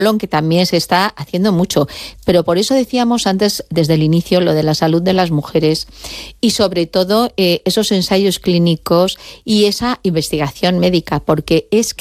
que también se está haciendo mucho. Pero por eso decíamos antes, desde el inicio, lo de la salud de las mujeres y sobre todo esos ensayos clínicos y esa investigación médica, porque es